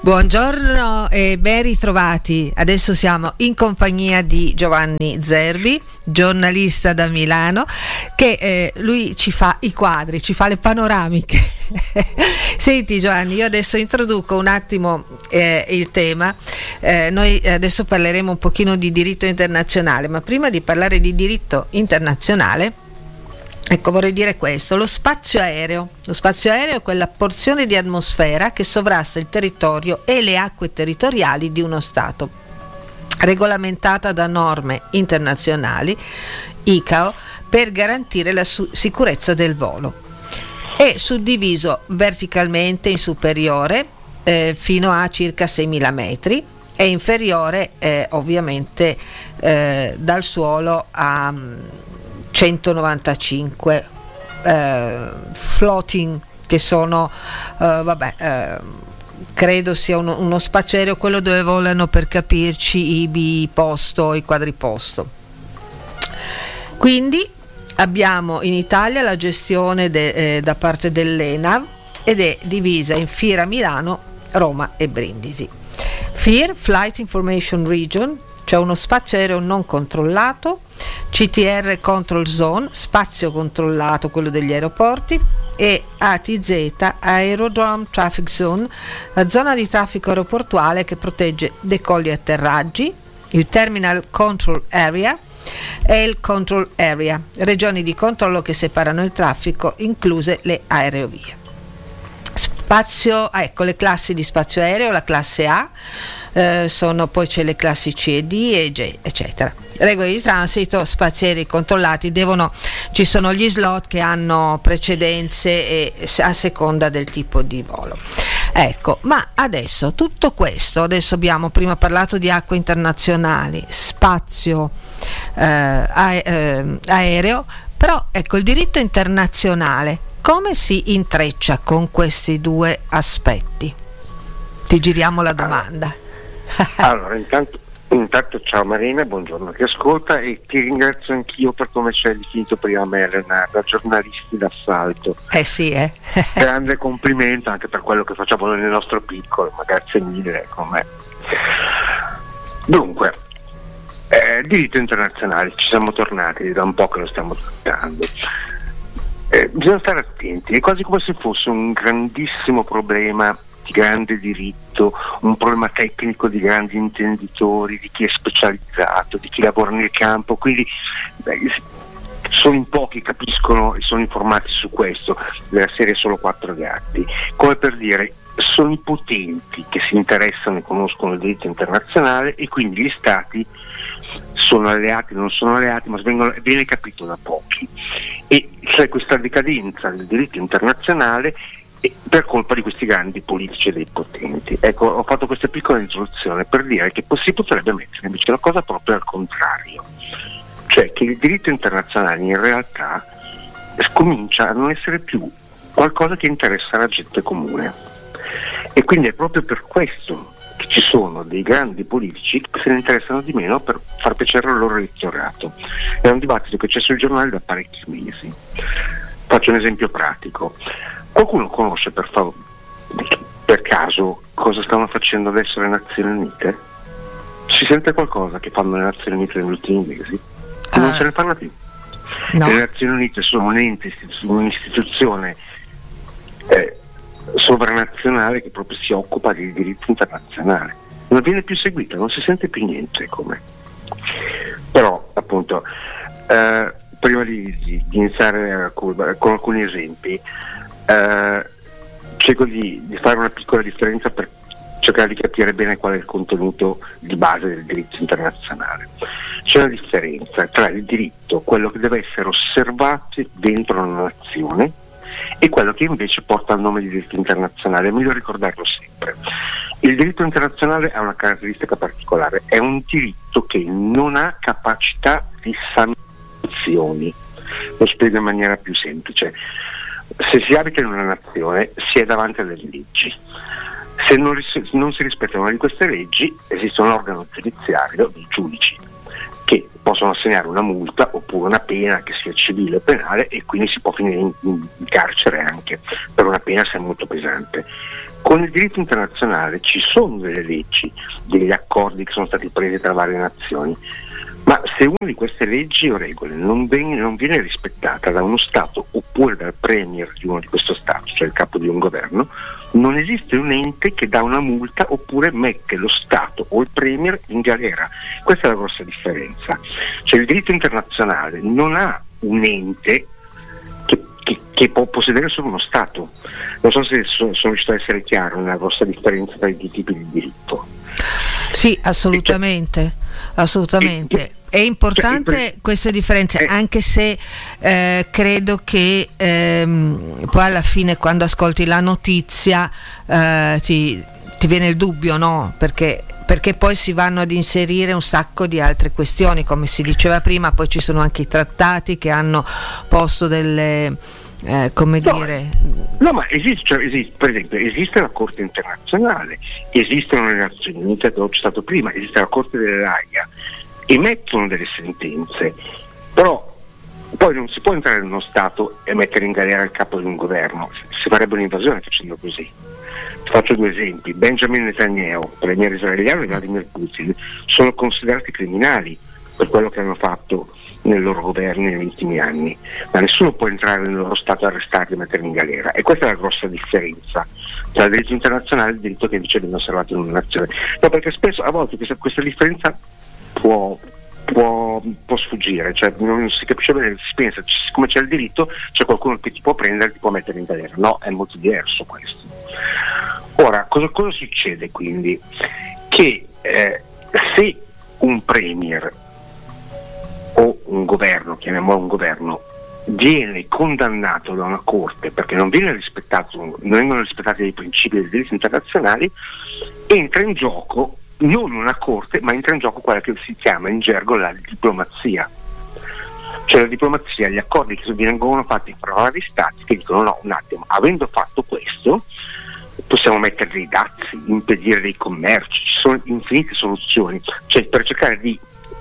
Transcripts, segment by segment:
Buongiorno e ben ritrovati. Adesso siamo in compagnia di Giovanni Zerbi, giornalista da Milano, che lui ci fa i quadri, ci fa le panoramiche. Senti Giovanni, io adesso introduco un attimo il tema. Noi adesso parleremo un pochino di diritto internazionale, ma prima di parlare di diritto internazionale, ecco, vorrei dire questo: lo spazio aereo è quella porzione di atmosfera che sovrasta il territorio e le acque territoriali di uno Stato, regolamentata da norme internazionali ICAO per garantire la sicurezza del volo. È suddiviso verticalmente in superiore fino a circa 6.000 metri e inferiore ovviamente dal suolo a 195 floating, che sono credo sia uno spazio aereo, quello dove volano, per capirci, i biposto, i quadriposto. Quindi abbiamo in Italia la gestione da parte dell'ENAV ed è divisa in FIR a Milano, Roma e Brindisi. FIR, Flight Information Region, cioè uno spazio aereo non controllato, CTR Control Zone, spazio controllato, quello degli aeroporti, e ATZ, Aerodrome Traffic Zone, la zona di traffico aeroportuale che protegge decolli e atterraggi, il Terminal Control Area e il Control Area, regioni di controllo che separano il traffico, incluse le aerovie. Spazio, ecco le classi di spazio aereo: la classe A, poi c'è le classi C e D e G, eccetera. Regole di transito: spazi aerei controllati ci sono gli slot che hanno precedenze a seconda del tipo di volo. Ecco, ma adesso tutto questo, abbiamo prima parlato di acque internazionali, spazio aereo, però ecco, il diritto internazionale come si intreccia con questi due aspetti? Ti giriamo la domanda. Allora, intanto ciao Marina, buongiorno, ti ascolta, e ti ringrazio anch'io per come ci hai definito prima me, Leonardo, giornalisti d'assalto. Sì. Grande complimento anche per quello che facciamo nel nostro piccolo, ma grazie mille con me. Dunque, diritto internazionale, ci siamo tornati, da un po' che lo stiamo trattando. Bisogna stare attenti, è quasi come se fosse un grandissimo problema di grande diritto, un problema tecnico di grandi intenditori, di chi è specializzato, di chi lavora nel campo, quindi solo in pochi capiscono e sono informati su questo, della serie solo 4 gatti, come per dire sono i potenti che si interessano e conoscono il diritto internazionale, e quindi gli stati sono alleati, non sono alleati, ma viene capito da pochi, e c'è questa decadenza del diritto internazionale per colpa di questi grandi politici e dei potenti. Ecco, ho fatto questa piccola introduzione per dire che si potrebbe mettere invece la cosa proprio al contrario, cioè che il diritto internazionale in realtà comincia a non essere più qualcosa che interessa la gente comune, e quindi è proprio per questo che ci sono dei grandi politici che se ne interessano di meno per far piacere al loro elettorato. È un dibattito che c'è sui giornali da parecchi mesi. Faccio un esempio pratico. Qualcuno conosce per caso cosa stanno facendo adesso le Nazioni Unite? Si sente qualcosa che fanno le Nazioni Unite negli ultimi mesi? Non se ne parla più. No. Le Nazioni Unite sono un'istituzione sovranazionale che proprio si occupa del diritto internazionale. Non viene più seguita, non si sente più niente come. Però appunto prima di iniziare con alcuni esempi, cerco di fare una piccola differenza per cercare di capire bene qual è il contenuto di base del diritto internazionale. C'è una differenza tra il diritto, quello che deve essere osservato dentro una nazione, e quello che invece porta al nome di diritto internazionale. È meglio ricordarlo sempre. Il diritto internazionale ha una caratteristica particolare: è un diritto che non ha capacità di sanzioni. Lo spiego in maniera più semplice: se si abita in una nazione si è davanti alle leggi. Se non si rispettano una di queste leggi, esiste un organo giudiziario, i giudici, che possono assegnare una multa oppure una pena, che sia civile o penale, e quindi si può finire in carcere anche per una pena se è molto pesante. Con il diritto internazionale ci sono delle leggi, degli accordi che sono stati presi tra varie nazioni, ma se una di queste leggi o regole non viene rispettata da uno Stato oppure dal premier di uno di questo Stato, cioè il capo di un governo, non esiste un ente che dà una multa oppure mette lo Stato o il premier in galera. Questa è la grossa differenza. Cioè il diritto internazionale non ha un ente che può possedere solo uno Stato. Non so se sono riuscito a essere chiaro nella grossa differenza tra i due tipi di diritto. Sì, assolutamente. È importante queste differenze, anche se credo che poi alla fine, quando ascolti la notizia, ti viene il dubbio, no? Perché poi si vanno ad inserire un sacco di altre questioni, come si diceva prima. Poi ci sono anche i trattati che hanno posto delle No, ma esiste, per esempio, esiste la Corte internazionale, esistono le Nazioni Unite, dove c'è stato prima, esiste la Corte dell'Aia, emettono delle sentenze, però poi non si può entrare in uno Stato e mettere in galera il capo di un governo, si farebbe un'invasione facendo così. Ti faccio due esempi: Benjamin Netanyahu, premier israeliano, e Vladimir Putin sono considerati criminali per quello che hanno fatto nel loro governo negli ultimi anni, ma nessuno può entrare nel loro Stato, arrestarli e metterli in galera, e questa è la grossa differenza tra il diritto internazionale e il diritto che invece viene osservato in una nazione. No, perché spesso, a volte, questa differenza può sfuggire, cioè non si capisce bene, si pensa, siccome c'è il diritto c'è qualcuno che ti può prendere, ti può mettere in galera. No, è molto diverso questo. Ora, cosa succede quindi? Che se un premier o un governo, chiamiamolo un governo, viene condannato da una corte perché non vengono rispettati dei principi del diritto internazionali, entra in gioco non una corte, ma entra in gioco quella che si chiama in gergo la diplomazia. Cioè la diplomazia, gli accordi che vengono fatti fra vari stati che dicono: no, un attimo, avendo fatto questo possiamo mettere dei dazi, impedire dei commerci, ci sono infinite soluzioni, cioè per cercare di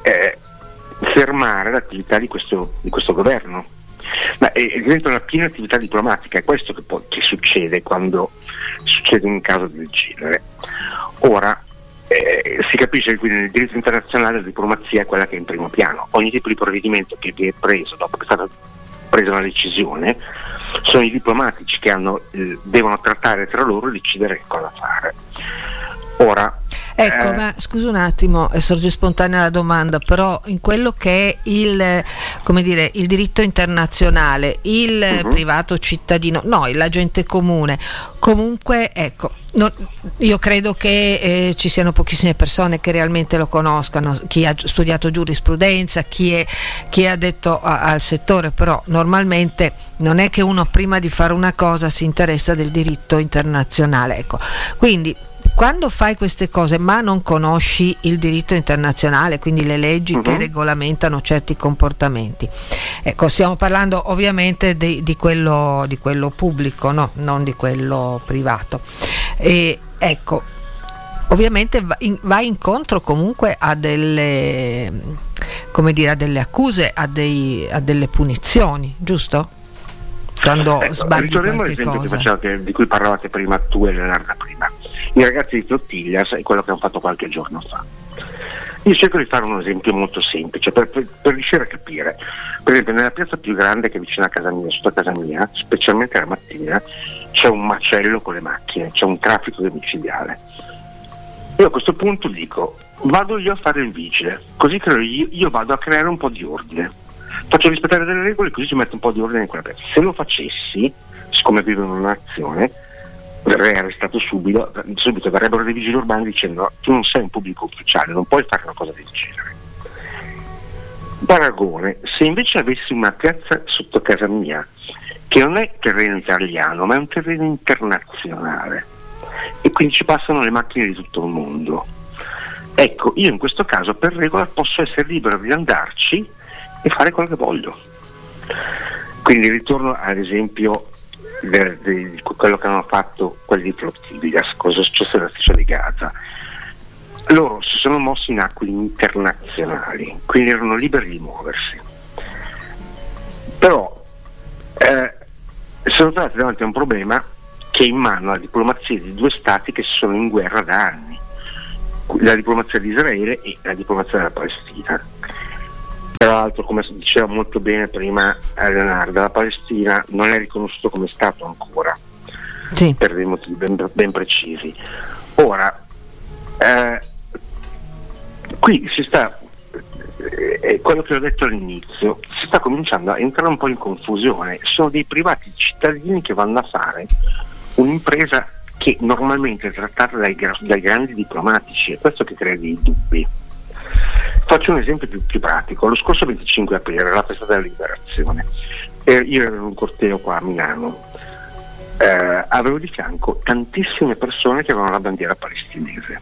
fermare l'attività di questo governo. Ma diventa una piena attività diplomatica. È questo che succede quando succede un caso del genere. Ora si capisce che quindi nel diritto internazionale la diplomazia è quella che è in primo piano. Ogni tipo di provvedimento che viene preso dopo che è stata presa una decisione, sono i diplomatici che devono trattare tra loro e decidere cosa fare. Ora, ecco, ma scusa un attimo, sorge spontanea la domanda, però in quello che è il diritto internazionale, il privato cittadino, l'agente comune, comunque, ecco, io credo che ci siano pochissime persone che realmente lo conoscano, chi ha studiato giurisprudenza, chi è addetto al settore, però normalmente non è che uno prima di fare una cosa si interessa del diritto internazionale, ecco. Quindi quando fai queste cose ma non conosci il diritto internazionale, quindi le leggi che regolamentano certi comportamenti, ecco, stiamo parlando ovviamente di quello pubblico, no? Non di quello privato, e ecco, ovviamente va incontro comunque a delle accuse, a delle punizioni, giusto? Quando sbagli qualche cosa. Di cui parlavate prima tu e Leonardo prima, i ragazzi di Tortiglias, è quello che hanno fatto qualche giorno fa. Io cerco di fare un esempio molto semplice per riuscire a capire. Per esempio, nella piazza più grande che è vicino a casa mia, sotto a casa mia, specialmente la mattina, c'è un macello con le macchine, c'è un traffico domiciliare. Io a questo punto dico: vado io a fare il vigile, così che io vado a creare un po' di ordine, faccio rispettare delle regole, così ci metto un po' di ordine in quella piazza. Se lo facessi, siccome vivo in una nazione, verrei arrestato subito, verrebbero dei vigili urbani dicendo: tu non sei un pubblico ufficiale, non puoi fare una cosa del genere. Paragone: se invece avessi una piazza sotto casa mia che non è terreno italiano ma è un terreno internazionale e quindi ci passano le macchine di tutto il mondo, ecco, io in questo caso per regola posso essere libero di andarci e fare quello che voglio. Quindi ritorno all'esempio di quello che hanno fatto quelli di Flottillas, cosa è successo nella striscia di Gaza. Loro si sono mossi in acque internazionali, quindi erano liberi di muoversi, però sono stati davanti a un problema che è in mano alla diplomazia di due stati che sono in guerra da anni, la diplomazia di Israele e la diplomazia della Palestina. Tra l'altro, come diceva molto bene prima Leonardo, la Palestina non è riconosciuto come Stato ancora, sì, per dei motivi ben precisi. Ora, qui si sta, quello che ho detto all'inizio, si sta cominciando a entrare un po' in confusione. Sono dei privati cittadini che vanno a fare un'impresa che normalmente è trattata dai grandi diplomatici, è questo che crea dei dubbi. Faccio un esempio più pratico. Lo scorso 25 aprile, la festa della liberazione, io ero in un corteo qua a Milano, avevo di fianco tantissime persone che avevano la bandiera palestinese.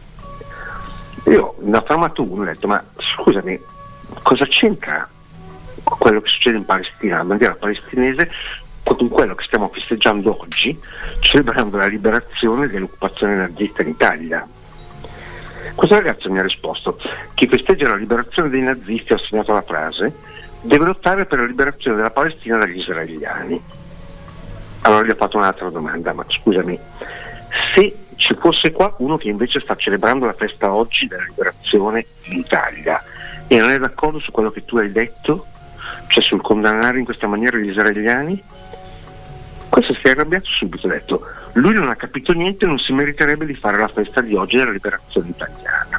Io ne ho fermato uno e ho detto: ma scusami, cosa c'entra quello che succede in Palestina, la bandiera palestinese, con quello che stiamo festeggiando oggi, celebrando la liberazione dell'occupazione nazista in Italia? Questo ragazzo mi ha risposto: chi festeggia la liberazione dei nazisti, ho segnato la frase, deve lottare per la liberazione della Palestina dagli israeliani. Allora gli ho fatto un'altra domanda: ma scusami, se ci fosse qua uno che invece sta celebrando la festa oggi della liberazione in Italia e non è d'accordo su quello che tu hai detto, cioè sul condannare in questa maniera gli israeliani, questo si è arrabbiato subito, ha detto: lui non ha capito niente, non si meriterebbe di fare la festa di oggi della liberazione italiana.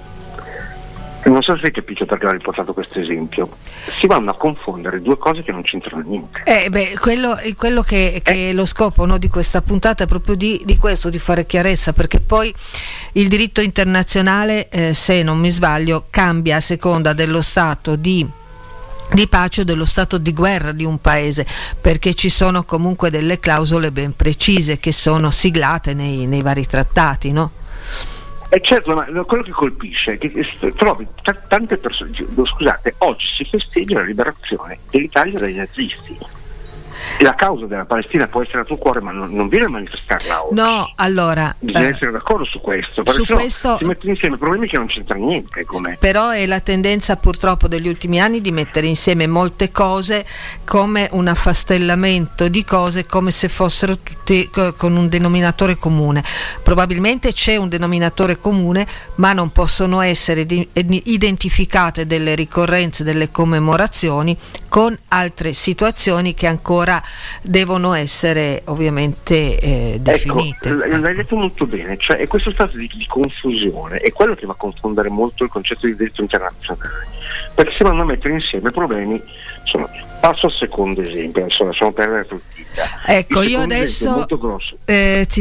Non so se hai capito perché ho riportato questo esempio. Si vanno a confondere due cose che non c'entrano niente. Quello che è lo scopo, no, di questa puntata è proprio di questo, di fare chiarezza, perché poi il diritto internazionale, se non mi sbaglio, cambia a seconda dello stato di pace o dello stato di guerra di un paese, perché ci sono comunque delle clausole ben precise che sono siglate nei vari trattati, no? Certo, ma quello che colpisce è che trovi tante persone. Scusate, oggi si festeggia la liberazione dell'Italia dai nazisti. La causa della Palestina può essere al tuo cuore, ma non viene a manifestarla oggi. No, allora bisogna essere d'accordo su questo, perché su questo si mettono insieme problemi che non c'entrano niente. Però è la tendenza purtroppo degli ultimi anni di mettere insieme molte cose come un affastellamento di cose, come se fossero tutti con un denominatore comune. Probabilmente c'è un denominatore comune, ma non possono essere identificate delle ricorrenze, delle commemorazioni con altre situazioni che ancora devono essere ovviamente definite. Ecco, l'hai detto molto bene, cioè è questo stato di confusione è quello che va a confondere molto il concetto di diritto internazionale, perché si vanno a mettere insieme problemi. Insomma, passo al secondo esempio, insomma, lasciamo perdere tutti. Ecco, io adesso ti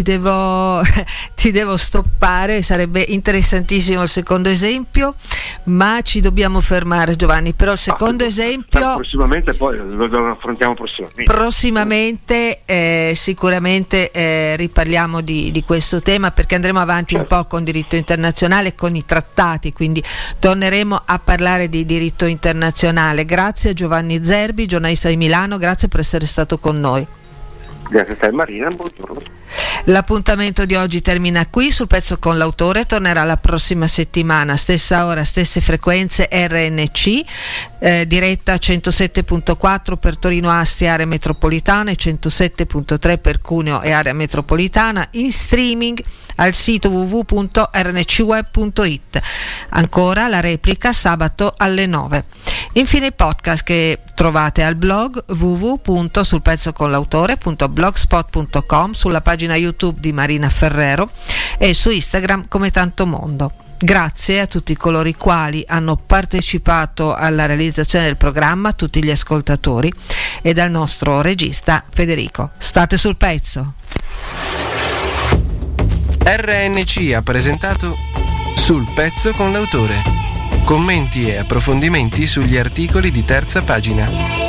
devo stoppare, sarebbe interessantissimo il secondo esempio, ma ci dobbiamo fermare, Giovanni. Però il secondo esempio prossimamente, poi lo affrontiamo prossimamente. Sicuramente riparliamo di questo tema, perché andremo avanti un po' con diritto internazionale, con i trattati, quindi torneremo a parlare di diritto internazionale. Grazie a Giovanni Zerbi, giornalista di Milano, grazie per essere stato con noi. Grazie a te Marina, buongiorno. L'appuntamento di oggi termina qui. Sul Pezzo con l'Autore tornerà la prossima settimana, stessa ora, stesse frequenze, RNC, diretta 107.4 per Torino Asti area metropolitana e 107.3 per Cuneo e area metropolitana, in streaming al sito www.rncweb.it. Ancora la replica sabato alle 9. Infine i podcast che trovate al blog www.sulpezzoconlautore.blogspot.com, sulla pagina YouTube di Marina Ferrero e su Instagram come Tanto Mondo. Grazie a tutti coloro i quali hanno partecipato alla realizzazione del programma, tutti gli ascoltatori, e dal nostro regista Federico. State sul pezzo. RNC ha presentato Sul Pezzo con l'Autore. Commenti e approfondimenti sugli articoli di terza pagina.